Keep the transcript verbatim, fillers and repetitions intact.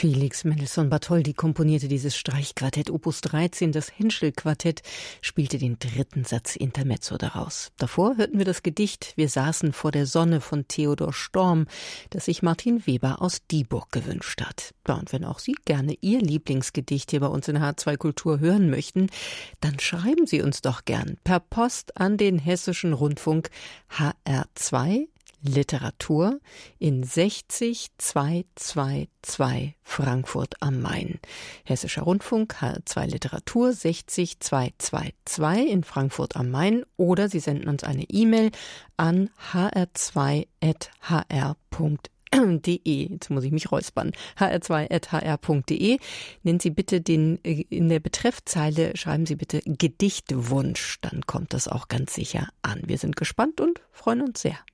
Felix Mendelssohn Bartholdy komponierte dieses Streichquartett Opus dreizehn, das Henschel-Quartett spielte den dritten Satz Intermezzo daraus. Davor hörten wir das Gedicht Wir saßen vor der Sonne von Theodor Storm, das sich Martin Weber aus Dieburg gewünscht hat. Ja, und wenn auch Sie gerne Ihr Lieblingsgedicht hier bei uns in H R zwei Kultur hören möchten, dann schreiben Sie uns doch gern per Post an den Hessischen Rundfunk H R zwei Literatur in sechzig zweihundertzweiundzwanzig Frankfurt am Main. Hessischer Rundfunk, H R zwei Literatur, sechzig zweihundertzweiundzwanzig in Frankfurt am Main, oder Sie senden uns eine E-Mail an h r zwei at h r punkt de. Jetzt muss ich mich räuspern. h r zwei at h r punkt de. Nennen Sie bitte den, in der Betreffzeile schreiben Sie bitte Gedichtwunsch, dann kommt das auch ganz sicher an. Wir sind gespannt und freuen uns sehr.